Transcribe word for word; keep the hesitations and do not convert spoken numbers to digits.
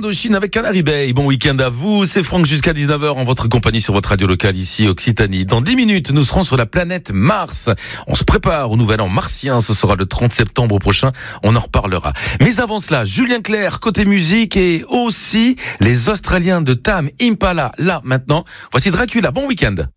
Indochine avec Canary Bay. Bon week-end à vous, c'est Franck jusqu'à dix-neuf heures en votre compagnie sur votre radio locale ici Occitanie. Dans dix minutes, nous serons sur la planète Mars. On se prépare au nouvel an martien, ce sera le trente septembre prochain, on en reparlera. Mais avant cela, Julien Clerc côté musique et aussi les Australiens de Tame Impala. Là maintenant, voici Dracula, bon week-end.